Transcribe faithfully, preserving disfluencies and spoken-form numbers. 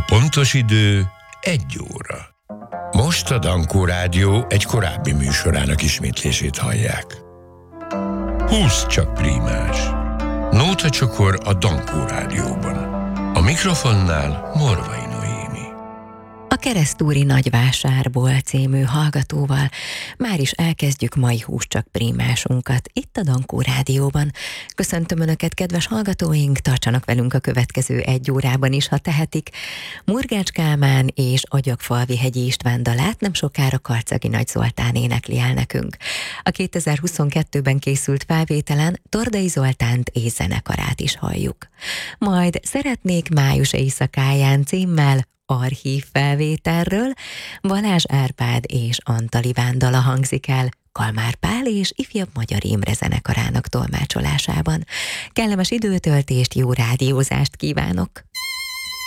pontos idő egy óra. Most a Dankó Rádió egy korábbi műsorának ismétlését hallják. Húsz csak prímás. Nótacsokor a Dankó Rádióban. A mikrofonnál Morvai Noémi. A Keresztúri Nagyvásárból című hallgatóval már is elkezdjük mai Húsz csak prímásunkat itt a Dankó Rádióban. Köszöntöm Önöket, kedves hallgatóink, tartsanak velünk a következő egy órában is, ha tehetik. Murgács Kálmán és Agyagfalvihegyi István dalát nem sokára Karcagi Nagy Zoltán énekli el nekünk. A kétezer-huszonkettőben készült felvételen Tordai Zoltánt és zenekarát is halljuk. Majd Szeretnék május éjszakáján címmel archív felvételről Balázs Árpád és Antal Iván dala hangzik el Kalmár Pál és Ifjabb Magyar Imre zenekarának tolmácsolásában. Kellemes időtöltést, jó rádiózást kívánok!